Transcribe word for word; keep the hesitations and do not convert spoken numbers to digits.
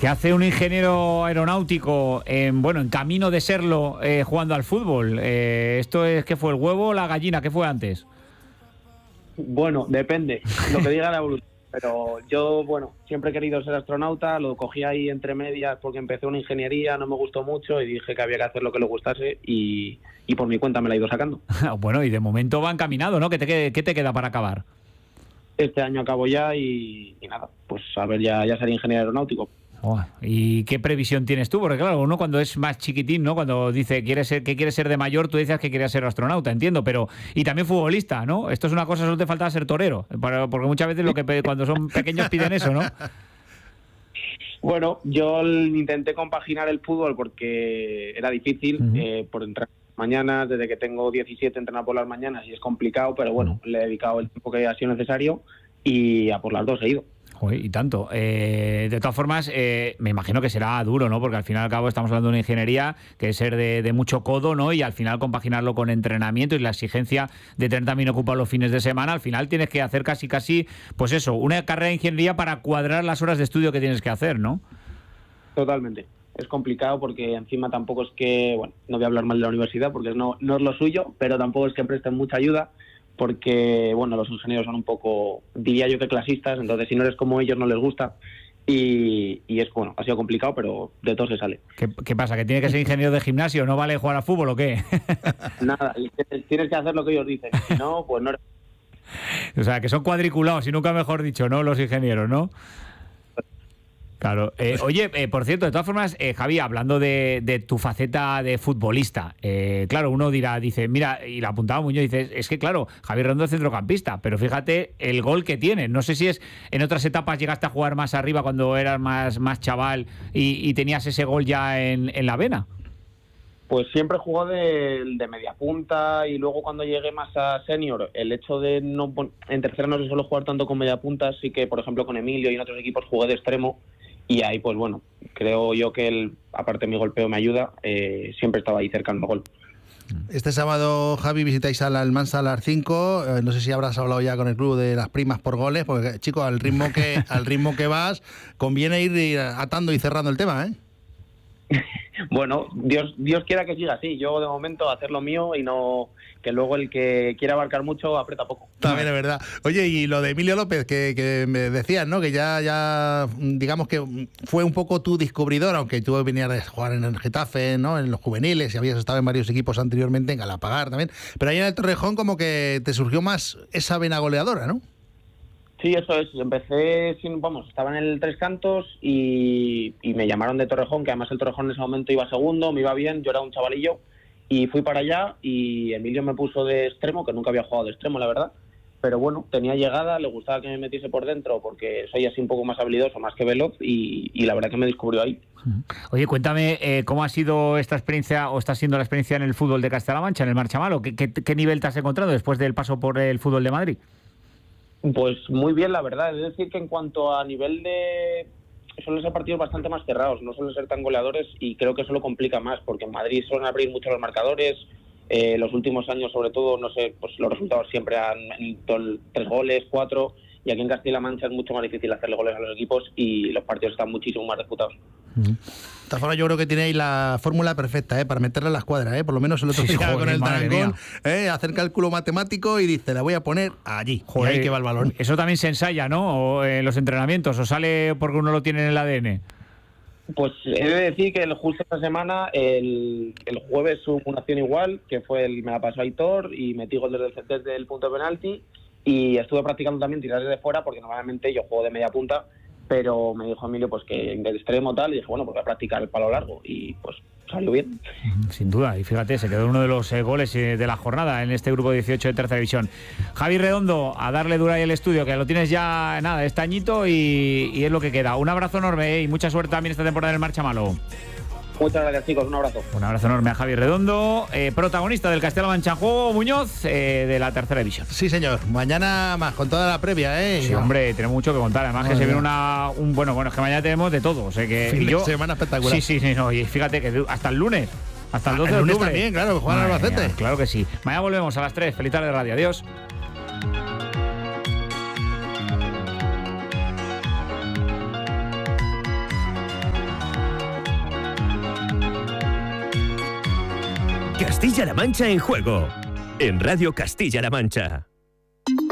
¿Qué hace un ingeniero aeronáutico en, bueno, en camino de serlo eh, jugando al fútbol? Eh, ¿Esto es qué fue, el huevo o la gallina? ¿Qué fue antes? Bueno, depende, lo que diga la evolución. Pero yo, bueno, siempre he querido ser astronauta, lo cogí ahí entre medias porque empecé una ingeniería, no me gustó mucho y dije que había que hacer lo que le gustase y, y por mi cuenta me la he ido sacando. Bueno, y de momento va encaminado, ¿no? ¿Qué te, qué te queda para acabar? Este año acabo ya y, y nada, pues a ver, ya, ya seré ingeniero aeronáutico. Oh, ¿y qué previsión tienes tú? Porque claro, uno cuando es más chiquitín, ¿no? Cuando dice quiere ser, que quiere ser de mayor, tú dices que querías ser astronauta, entiendo, pero y también futbolista, ¿no? Esto es una cosa, solo te falta ser torero, porque muchas veces lo que cuando son pequeños piden eso, ¿no? Bueno, yo intenté compaginar el fútbol porque era difícil, uh-huh. eh, por entrar mañanas, desde que tengo diecisiete entrenar por las mañanas y es complicado, pero bueno, uh-huh. le he dedicado el tiempo que ha sido necesario y a por las dos he ido. Joder, y tanto. Eh, de todas formas, eh, me imagino que será duro, ¿no? Porque al fin y al cabo estamos hablando de una ingeniería que es ser de, de mucho codo, ¿no? Y al final compaginarlo con entrenamiento y la exigencia de tener también ocupado los fines de semana, al final tienes que hacer casi, casi, pues eso, una carrera de ingeniería para cuadrar las horas de estudio que tienes que hacer, ¿no? Totalmente. Es complicado porque encima tampoco es que, bueno, no voy a hablar mal de la universidad porque no, no es lo suyo, pero tampoco es que presten mucha ayuda. Porque, bueno, los ingenieros son un poco, diría yo que clasistas, entonces si no eres como ellos no les gusta y, y es, bueno, ha sido complicado, pero de todo se sale. ¿Qué, qué pasa? ¿Que tiene que ser ingeniero de gimnasio? ¿No vale jugar al fútbol o qué? Nada, tienes que hacer lo que ellos dicen, si no, pues no eres... O sea, que son cuadriculados y nunca mejor dicho, ¿no? Los ingenieros, ¿no? Claro. Eh, oye, eh, por cierto, de todas formas, eh, Javi, hablando de, de tu faceta de futbolista, eh, claro, uno dirá, dice, mira, y la apuntaba Muñoz, dice, es que claro, Javi Redondo es centrocampista, pero fíjate el gol que tiene. No sé si es en otras etapas llegaste a jugar más arriba cuando eras más, más chaval y, y tenías ese gol ya en, en la vena. Pues siempre jugó de, de media punta y luego cuando llegué más a senior, el hecho de no en tercera no se suele jugar tanto con media punta, sí que por ejemplo con Emilio y en otros equipos jugué de extremo. Y ahí, pues bueno, creo yo que él, aparte de mi golpeo me ayuda, eh, siempre estaba ahí cerca del gol. Este sábado, Javi, visitáis al Almansa a las cinco. Eh, no sé si habrás hablado ya con el club de las primas por goles, porque, chicos, al ritmo que al ritmo que vas, conviene ir, ir atando y cerrando el tema, ¿eh? Bueno, Dios Dios quiera que siga así. Yo, de momento, hacer lo mío y no... que luego el que quiera abarcar mucho aprieta poco. También es verdad. Oye, y lo de Emilio López, que, que me decías, ¿no? Que ya, ya, digamos que fue un poco tu descubridor, aunque tú venías a jugar en el Getafe, ¿no? En los juveniles, y habías estado en varios equipos anteriormente, en Galapagar también. Pero ahí en el Torrejón como que te surgió más esa vena goleadora, ¿no? Sí, eso es. Empecé, sin, vamos, estaba en el Tres Cantos y, y me llamaron de Torrejón, que además el Torrejón en ese momento iba segundo, me iba bien, yo era un chavalillo. Y fui para allá y Emilio me puso de extremo, que nunca había jugado de extremo, la verdad. Pero bueno, tenía llegada, le gustaba que me metiese por dentro porque soy así un poco más habilidoso, más que veloz y, y la verdad que me descubrió ahí. Oye, cuéntame eh, cómo ha sido esta experiencia o está siendo la experiencia en el fútbol de Castilla-La Mancha, en el Marchamalo. ¿Qué, qué, qué nivel te has encontrado después del paso por el fútbol de Madrid? Pues muy bien, la verdad. Es decir, que en cuanto a nivel de... suelen ser partidos bastante más cerrados, no suelen ser tan goleadores y creo que eso lo complica más porque en Madrid suelen abrir mucho los marcadores, eh, los últimos años sobre todo, no sé, pues los resultados siempre han tres goles, cuatro, y aquí en Castilla-La Mancha es mucho más difícil hacerle goles a los equipos y los partidos están muchísimo más disputados. De esta forma yo creo que tenéis la fórmula perfecta, ¿eh? Para meterle a la escuadra, ¿eh? Por lo menos el otro sí, día joder, con el Tarancón, ¿eh? Hacer cálculo matemático y dice, la voy a poner allí, joder, y ahí que va el balón. Eso también se ensaya, ¿no? O, eh, los entrenamientos, o sale porque uno lo tiene en el A D N. Pues he de decir que el, justo esta semana, el, el jueves hubo una acción igual, que fue el me la pasó Aitor y metí gol desde, desde el punto de penalti y estuve practicando también tirar desde fuera porque normalmente yo juego de media punta, pero me dijo Emilio pues que en el extremo tal y dije, bueno, pues voy a practicar el palo largo y pues salió bien. Sin duda, y fíjate, se quedó uno de los eh, goles eh, de la jornada en este grupo dieciocho de tercera división. Javi Redondo, a darle dura ahí el estudio, que lo tienes ya, nada, este añito y, y es lo que queda. Un abrazo enorme eh, y mucha suerte también esta temporada en el Marchamalo. Muchas gracias, chicos, un abrazo. Un abrazo enorme a Javi Redondo, eh, protagonista del Castilla-La Mancha en Juego, Muñoz, eh, de la tercera división. Sí, señor. Mañana más, con toda la previa, ¿eh? Sí, hombre, tenemos mucho que contar. Además, Madre que se viene una, un... Bueno, bueno, es que mañana tenemos de todo. O sea que, fin y yo, de semana espectacular. Sí, sí, sí. No, y fíjate que hasta el lunes, hasta el doce ah, el de lunes octubre. También, claro, que juegan al Albacete. Claro que sí. Mañana volvemos a las tres. Feliz tarde de radio. Adiós. Castilla-La Mancha en juego. En Radio Castilla-La Mancha.